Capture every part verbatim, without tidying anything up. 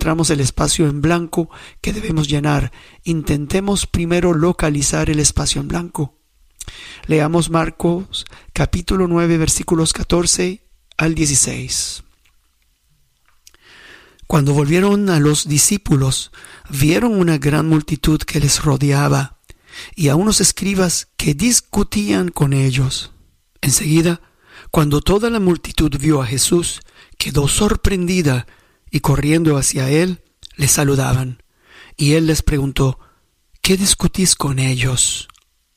encontramos el espacio en blanco que debemos llenar. Intentemos primero localizar el espacio en blanco. Leamos Marcos capítulo nueve versículos catorce al dieciséis. Cuando volvieron a los discípulos, vieron una gran multitud que les rodeaba y a unos escribas que discutían con ellos. Enseguida, cuando toda la multitud vio a Jesús, quedó sorprendida y corriendo hacia él, le saludaban. Y él les preguntó: ¿qué discutís con ellos?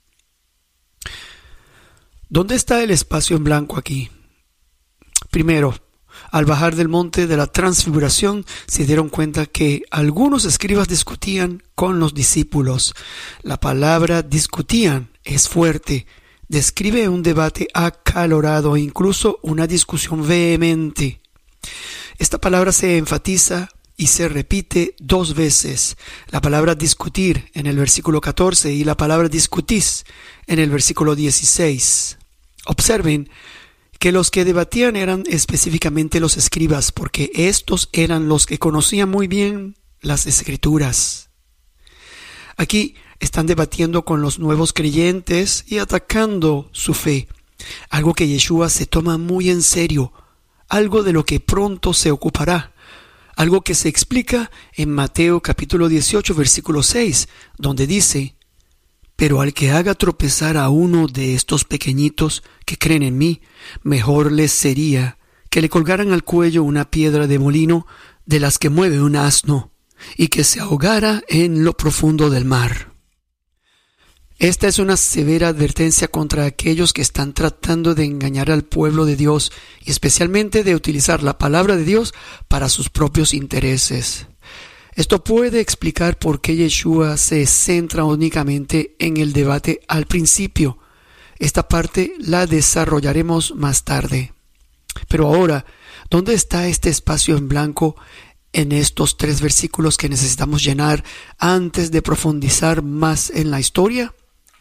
¿Dónde está el espacio en blanco aquí? Primero, al bajar del monte de la transfiguración, se dieron cuenta que algunos escribas discutían con los discípulos. La palabra discutían es fuerte, describe un debate acalorado e incluso una discusión vehemente. Esta palabra se enfatiza y se repite dos veces. La palabra discutir en el versículo catorce y la palabra discutís en el versículo dieciséis. Observen que los que debatían eran específicamente los escribas, porque estos eran los que conocían muy bien las escrituras. Aquí están debatiendo con los nuevos creyentes y atacando su fe, algo que Yeshua se toma muy en serio, algo de lo que pronto se ocupará, algo que se explica en Mateo capítulo dieciocho versículo seis, donde dice: pero al que haga tropezar a uno de estos pequeñitos que creen en mí, mejor les sería que le colgaran al cuello una piedra de molino de las que mueve un asno, y que se ahogara en lo profundo del mar. Esta es una severa advertencia contra aquellos que están tratando de engañar al pueblo de Dios y especialmente de utilizar la palabra de Dios para sus propios intereses. Esto puede explicar por qué Yeshua se centra únicamente en el debate al principio. Esta parte la desarrollaremos más tarde. Pero ahora, ¿dónde está este espacio en blanco en estos tres versículos que necesitamos llenar antes de profundizar más en la historia?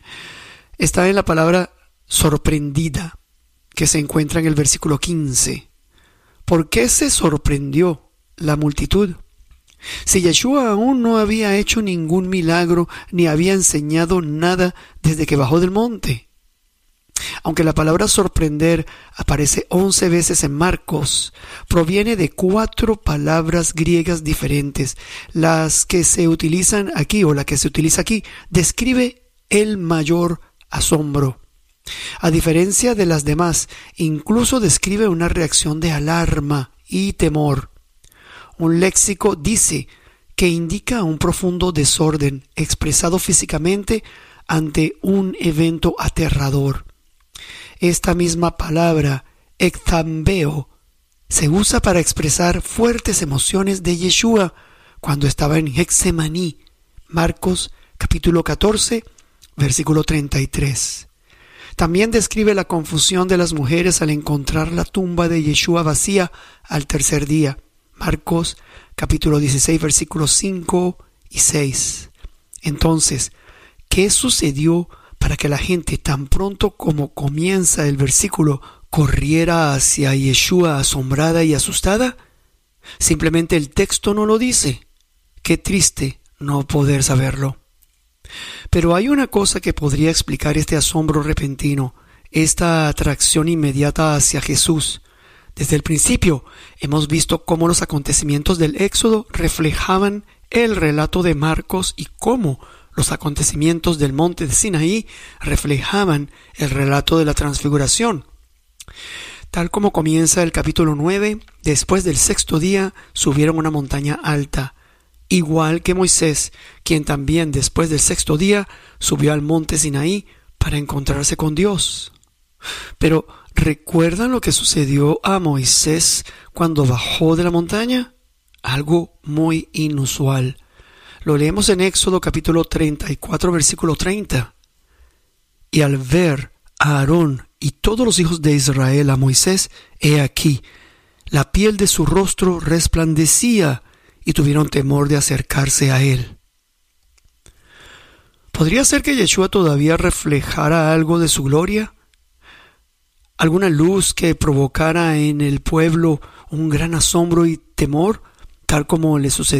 Está en la palabra sorprendida, que se encuentra en el versículo quince. ¿Por qué se sorprendió la multitud? Si Yeshua aún no había hecho ningún milagro ni había enseñado nada desde que bajó del monte. Aunque la palabra sorprender aparece once veces en Marcos, proviene de cuatro palabras griegas diferentes. Las que se utilizan aquí o la que se utiliza aquí describe el mayor asombro. A diferencia de las demás, incluso describe una reacción de alarma y temor. Un léxico dice que indica un profundo desorden expresado físicamente ante un evento aterrador. Esta misma palabra, ekthambeo, se usa para expresar fuertes emociones de Yeshua cuando estaba en Getsemaní, Marcos capítulo catorce, versículo treinta y tres. También describe la confusión de las mujeres al encontrar la tumba de Yeshua vacía al tercer día, Marcos capítulo dieciséis versículos cinco y seis. Entonces, ¿qué sucedió para que la gente tan pronto como comienza el versículo corriera hacia Yeshua asombrada y asustada? Simplemente el texto no lo dice. Qué triste no poder saberlo. Pero hay una cosa que podría explicar este asombro repentino, esta atracción inmediata hacia Jesús. Desde el principio hemos visto cómo los acontecimientos del Éxodo reflejaban el relato de Marcos y cómo los acontecimientos del monte de Sinaí reflejaban el relato de la transfiguración. Tal como comienza el capítulo nueve, después del sexto día subieron a una montaña alta, igual que Moisés, quien también después del sexto día subió al monte Sinaí para encontrarse con Dios. Pero ¿recuerdan lo que sucedió a Moisés cuando bajó de la montaña? Algo muy inusual. Lo leemos en Éxodo capítulo treinta y cuatro versículo treinta. Y al ver a Aarón y todos los hijos de Israel a Moisés, he aquí, la piel de su rostro resplandecía y tuvieron temor de acercarse a él. ¿Podría ser que Yeshua todavía reflejara algo de su gloria? ¿Alguna luz que provocara en el pueblo un gran asombro y temor, tal como le sucedió